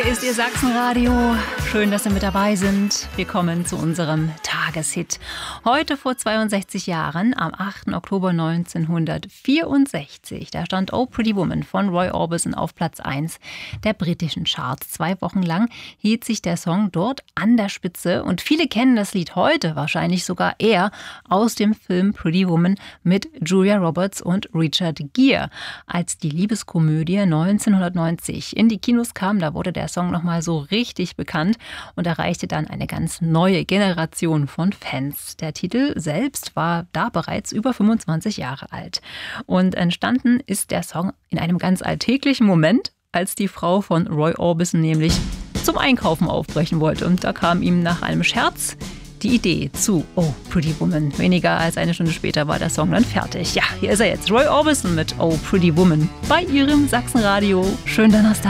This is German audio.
Hier ist Ihr Sachsenradio. Schön, dass Sie mit dabei sind. Wir kommen zu unserem Tageshit. Heute vor 62 Jahren, am 8. Oktober 1964, da stand Oh Pretty Woman von Roy Orbison auf Platz 1 der britischen Charts. 2 Wochen lang hielt sich der Song dort an der Spitze und viele kennen das Lied heute wahrscheinlich sogar eher aus dem Film Pretty Woman mit Julia Roberts und Richard Gere. Als die Liebeskomödie 1990 in die Kinos kam, da wurde der Song nochmal so richtig bekannt und erreichte dann eine ganz neue Generation von Fans. Der Titel selbst war da bereits über 25 Jahre alt. Und entstanden ist der Song in einem ganz alltäglichen Moment, als die Frau von Roy Orbison nämlich zum Einkaufen aufbrechen wollte. Und da kam ihm nach einem Scherz die Idee zu Oh Pretty Woman. Weniger als eine Stunde später war der Song dann fertig. Ja, hier ist er jetzt. Roy Orbison mit Oh Pretty Woman bei Ihrem Sachsenradio. Schönen Donnerstag.